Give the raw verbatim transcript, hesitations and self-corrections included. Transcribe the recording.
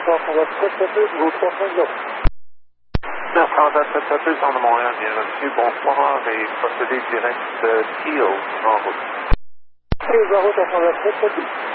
neuf cent vingt-sept deux, vous trois neuf cent vingt-sept deux dans le Montréal, bien reçu, bonsoir, et procédé direct de Kiel en route. Et la route neuf cent vingt-sept deux.